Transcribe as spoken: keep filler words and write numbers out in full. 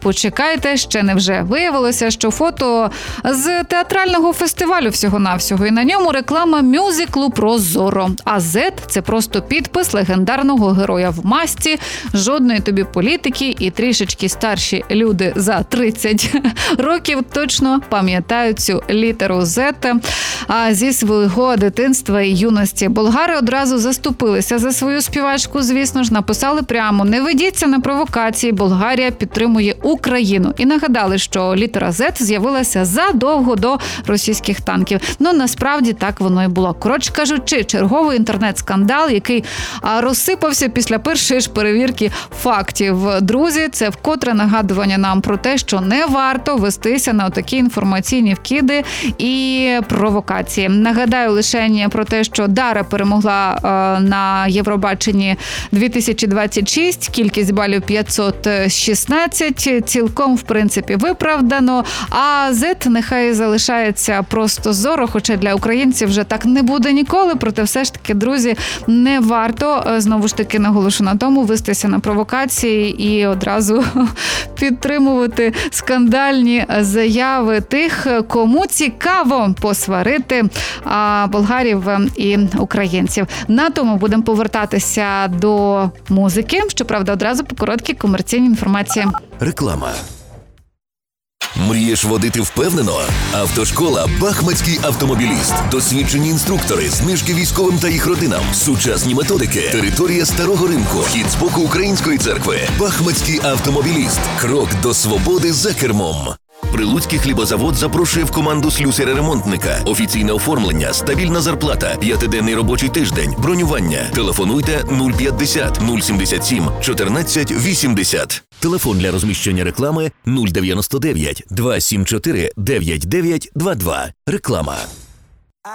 Почекайте, ще не вже. Виявилося, що фото з театрального фестивалю всього-навсього, і на ньому реклама мюзиклу про Зорро. А «Зет» – це просто підпис легендарного героя в масці, жодної тобі політики, і трішечки старші люди за тридцять років точно пам'ятають цю літеру «Зет» зі свого дитинства і юності. Болгари одразу заступилися за свою співачку, звісно ж, написали прямо: не ведіться на провокації, Болгарія підтримує Україну. І нагадали, що літера «Зет» з'явилася задовго до російських танків. Ну, насправді, так воно і було. Коротше кажучи, черговий інтернет-скандал, який розсипався після першої ж перевірки фактів. Друзі, це вкотре нагадування нам про те, що не варто вестися на такі інформаційні вкиди і провокації. Нагадаю лише про те, що Дара перемогла на Євробаченні дві тисячі двадцять шість, кількість балів п'ятсот шістнадцять, цілком, в принципі, виправдано. А «Зет» нехай залишається просто Зорро, хоча для українців вже так не буде ніколи. Проте все ж таки, друзі, не варто, знову ж таки наголошу на тому, вестися на провокації і одразу підтримувати скандальні заяви тих, кому цікаво посварити болгарів і українців. На тому будемо повертатися до музики. Щоправда, одразу по короткій комерційній інформації. Реклама. Мрієш водити впевнено? Автошкола «Бахмацький автомобіліст». Досвідчені інструктори, знижки військовим та їх родинам, сучасні методики, територія Старого Ринку, вхід з боку Української церкви. «Бахмацький автомобіліст». Крок до свободи за кермом. Прилуцький хлібозавод запрошує в команду слюсаря-ремонтника. Офіційне оформлення, стабільна зарплата, п'ятиденний робочий тиждень, бронювання. Телефонуйте нуль п'ятдесят нуль сімдесят сім чотирнадцять вісімдесят. Телефон для розміщення реклами нуль дев'яносто дев'ять два сім чотири дев'ять дев'ять два два. Реклама.